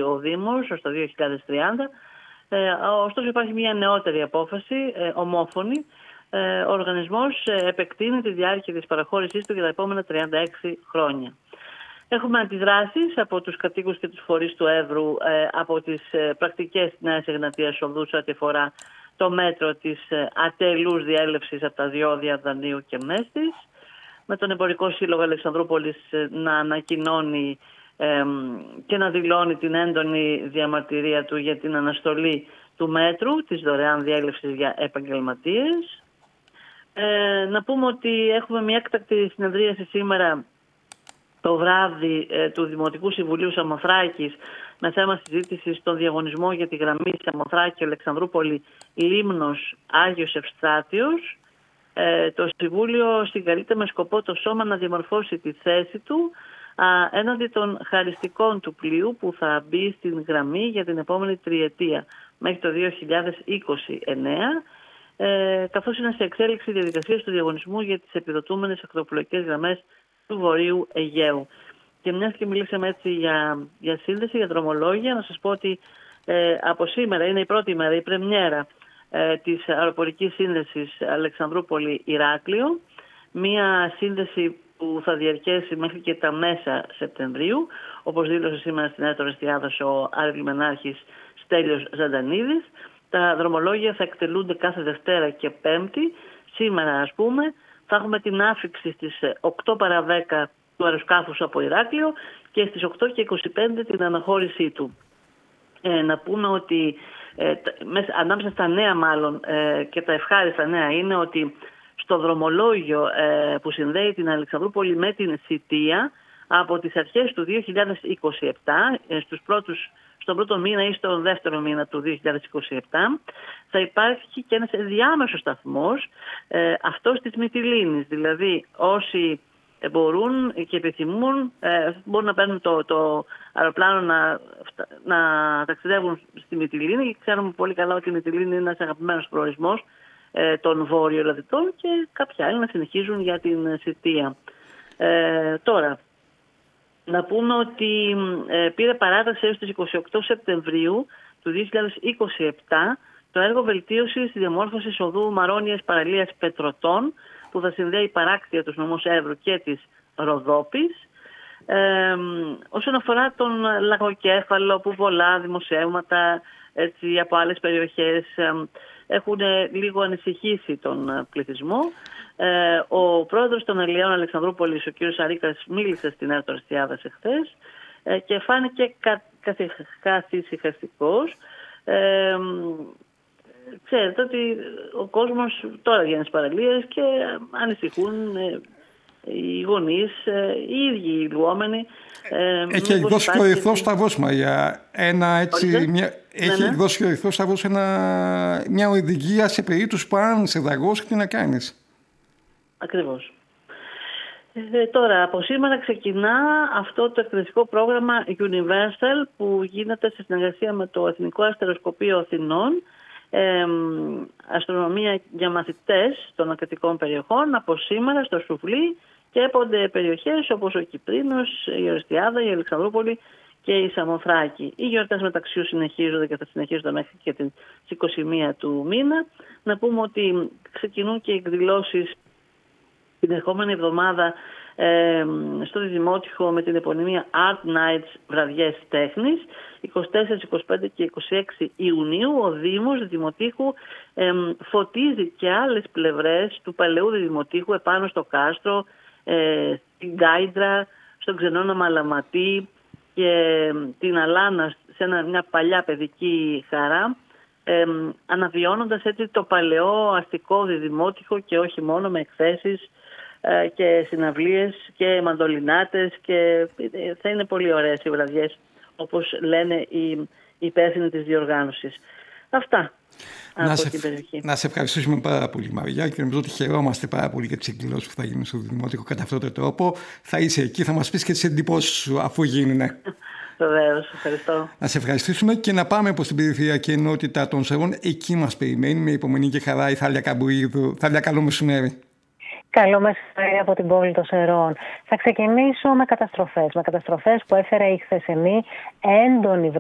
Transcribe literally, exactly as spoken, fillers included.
ο Δήμος ως το δύο χιλιάδες τριάντα. Ε, ωστόσο υπάρχει μια νεότερη απόφαση, ε, ομόφωνη. Ε, ο οργανισμός ε, επεκτείνει τη διάρκεια της παραχώρησής του για τα επόμενα τριάντα έξι χρόνια. Έχουμε αντιδράσεις από τους κατοίκους και τους φορείς του Εύρου ε, από τις ε, πρακτικές της Νέας Εγνατίας Οδού σε ό,τι αφορά το μέτρο της ε, ατελούς διέλευσης από τα διόδια Δανείου και Μέστης, με τον Εμπορικό Σύλλογο Αλεξανδρούπολης ε, να ανακοινώνει ε, και να δηλώνει την έντονη διαμαρτυρία του για την αναστολή του μέτρου της δωρεάν διέλευσης για επαγγελματίες. Ε, να πούμε ότι έχουμε μια έκτακτη συνεδρίαση σήμερα το βράδυ ε, του Δημοτικού Συμβουλίου Σαμοθράκης με θέμα συζήτηση στον διαγωνισμό για τη γραμμή Σαμοθράκη Αλεξανδρούπολη Λίμνος Άγιος Ευστράτιος. Ε, το Συμβούλιο συγκαλείται με σκοπό το σώμα να διαμορφώσει τη θέση του α, έναντι των χαριστικών του πλοίου που θα μπει στην γραμμή για την επόμενη τριετία μέχρι το δύο χιλιάδες είκοσι εννέα, ε, καθώς είναι σε εξέλιξη διαδικασία του διαγωνισμού για τις επιδοτούμενες ακτοπλοϊκές γραμμές του Βορείου Αιγαίου. Και μιας και μιλήσαμε έτσι για, για σύνδεση, για δρομολόγια, να σας πω ότι ε, από σήμερα είναι η πρώτη μέρα, η πρεμιέρα ε, της αεροπορικής σύνδεσης Αλεξανδρούπολη-Ηράκλειο, μια σύνδεση που θα διαρκέσει μέχρι και τα μέσα Σεπτεμβρίου, όπως δήλωσε σήμερα στην Έτωρα Εστιάδος ο Άρη-Λιμενάρχης Στέλιος Ζαντανίδης. Τα δρομολόγια θα εκτελούνται κάθε Δευτέρα και Πέμπτη. Σήμερα, ας πούμε, θα έχουμε την άφιξη στις οκτώ παρά δέκα του αεροσκάφους από Ηράκλειο και στις οκτώ και είκοσι πέντε την αναχώρησή του. Ε, να πούμε ότι ε, μέσα, ανάμεσα στα νέα μάλλον ε, και τα ευχάριστα νέα είναι ότι στο δρομολόγιο ε, που συνδέει την Αλεξανδρούπολη με την Σιτία από τις αρχές του δύο χιλιάδες είκοσι επτά, ε, στους πρώτους, στον πρώτο μήνα ή στον δεύτερο μήνα του δύο χιλιάδες είκοσι επτά, θα υπάρχει και ένας διάμεσος σταθμός, ε, αυτός της Μυτιλήνης. Δηλαδή όσοι μπορούν και επιθυμούν, ε, μπορούν να παίρνουν το, το αεροπλάνο να, να ταξιδεύουν στη Μυτιλήνη, και ξέρουμε πολύ καλά ότι η Μυτιλήνη είναι ένας αγαπημένος προορισμός ε, των βόρειο-ελλαδιτών, και κάποιοι άλλοι να συνεχίζουν για την Σιτία. Ε, τώρα, να πούμε ότι ε, πήρε παράταση έως τις είκοσι οκτώ Σεπτεμβρίου του δύο χιλιάδες είκοσι επτά το έργο βελτίωσης της διαμόρφωσης οδού Μαρόνιας Παραλίας Πετρωτών, που θα συνδέει παράκτια τους νομούς Εύρου και της Ροδόπης. Ε, όσον αφορά τον Λαγοκέφαλο, που πολλά δημοσιεύματα έτσι, από άλλες περιοχές ε, έχουν λίγο ανησυχήσει τον πληθυσμό. Ε, ο πρόεδρος των Αλλιέων Αλεξανδρούπολης, ο κ. Σαρίκας, μίλησε στην Έτωρα Εστιάδας εχθές ε, και φάνηκε κα, καθησυχαστικός. Ε, Ξέρετε ότι ο κόσμος τώρα βγαίνει στις παραλίες και ανησυχούν ε, οι γονείς, ε, οι ίδιοι οι λουόμενοι. Ε, έχει εκδώσει και ο Ερυθρός Σταυρός, Μαρία, ένα έτσι, μια, έχει ναι, ναι. εκδώσει και ο Ερυθρός Σταυρός ένα, μια οδηγία σε περίπτωση που αν σε δαγώσει, τι να κάνεις. Ακριβώς. Ε, τώρα, από σήμερα ξεκινά αυτό το εκπαιδευτικό πρόγραμμα Universal, που γίνεται σε συνεργασία με το Εθνικό Αστεροσκοπείο Αθηνών, Ε, αστρονομία για μαθητές των ακρατικών περιοχών, από σήμερα στο Σουφλί, και έπονται περιοχές όπως ο Κυπρίνος, η Ορεστιάδα, η Αλεξανδρούπολη και η Σαμοθράκη. Οι γιορτές μεταξύ συνεχίζονται και θα συνεχίζονται μέχρι και τις είκοσι μία του μήνα. Να πούμε ότι ξεκινούν και εκδηλώσεις την ερχόμενη εβδομάδα ε, στο Δημότυχο με την επωνυμία Art Nights, βραδιές τέχνης. είκοσι τέσσερα, είκοσι πέντε και είκοσι έξι Ιουνίου ο Δήμος Δημοτήχου ε, φωτίζει και άλλες πλευρές του παλαιού Δημοτήχου επάνω στο κάστρο, ε, στην Κάιντρα, στον Ξενώνα Μαλαματή και ε, την Αλάνα, σε ένα, μια παλιά παιδική χαρά, ε, αναβιώνοντας έτσι το παλαιό αστικό Δημότυχο, και όχι μόνο, με εκθέσεις ε, και συναυλίες και μαντολινάτες, και ε, θα είναι πολύ ωραίες οι βραδιές, όπως λένε οι υπεύθυνοι της διοργάνωσης. Αυτά να από σε, την περιοχή. Να σε ευχαριστήσουμε πάρα πολύ, Μαριά, και νομίζω ότι χαιρόμαστε πάρα πολύ για τις εκδηλώσεις που θα γίνουν στο Δημοτικό κατά αυτόν τον τρόπο. Θα είσαι εκεί, θα μας πεις και τις εντυπώσεις σου αφού γίνουνε. Βεβαίως, ευχαριστώ. Να σε ευχαριστήσουμε και να πάμε προς την περιφερειακή ενότητα των Σερών. Εκεί μας περιμένει με υπομονή και χαρά η Θάλια Καμπουρίδου. Θάλια, καλό μεσημέρι. Καλό μεσημέρι από την πόλη των Σερών. Θα ξεκινήσω με καταστροφές. Με καταστροφές που έφερε η χθεσινή έντονη